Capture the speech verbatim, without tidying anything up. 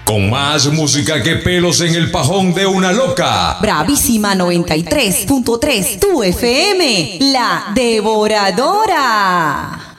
con más música que pelos en el pajón de una loca. Bravísima noventa y tres punto tres, tu F M, la devoradora.